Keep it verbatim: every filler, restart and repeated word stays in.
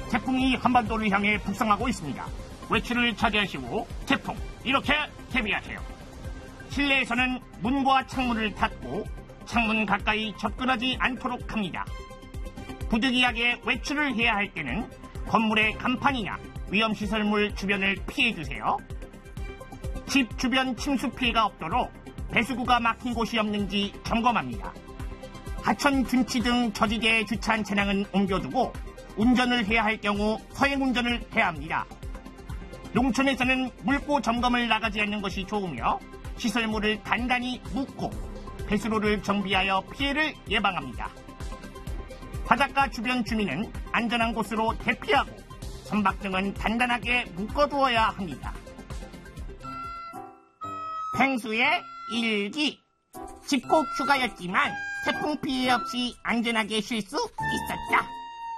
태풍이 한반도를 향해 북상하고 있습니다. 외출을 자제하시고 태풍 이렇게 대비하세요. 실내에서는 문과 창문을 닫고 창문 가까이 접근하지 않도록 합니다. 부득이하게 외출을 해야 할 때는 건물의 간판이나 위험시설물 주변을 피해주세요. 집 주변 침수 피해가 없도록 배수구가 막힌 곳이 없는지 점검합니다. 하천, 둔치 등 저지대에 주차한 차량은 옮겨두고 운전을 해야 할 경우 서행운전을 해야 합니다. 농촌에서는 물고 점검을 나가지 않는 것이 좋으며 시설물을 단단히 묶고 배수로를 정비하여 피해를 예방합니다. 바닷가 주변 주민은 안전한 곳으로 대피하고 선박 등은 단단하게 묶어두어야 합니다. 펭수의 일기. 집콕 휴가였지만 태풍 피해 없이 안전하게 쉴 수 있었다.